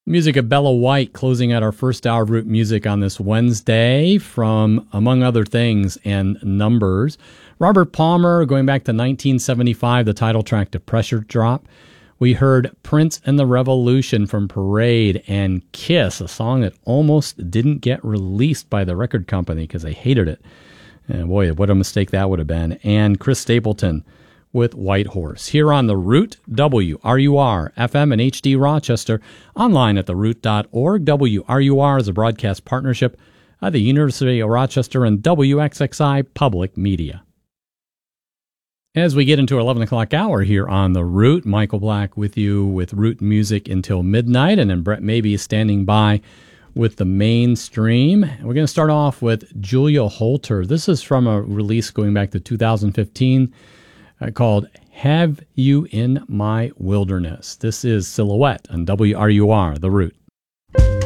Music of Bella White closing out our first hour of Root Music on this Wednesday from, among other things, and Numbers. Robert Palmer, going back to 1975, the title track to Pressure Drop. We heard Prince and the Revolution from Parade and Kiss, a song that almost didn't get released by the record company because they hated it. And boy, what a mistake that would have been. And Chris Stapleton with White Horse. Here on The Root, WRUR, FM and HD Rochester, online at theroot.org. WRUR is a broadcast partnership of the University of Rochester and WXXI Public Media. As we get into our 11 o'clock hour here on The Root, Michael Black with you with Root Music until midnight, and then Brett Mabee is standing by with the mainstream. We're going to start off with Julia Holter. This is from a release going back to 2015 called Have You in My Wilderness. This is Silhouette on WRUR, The Root.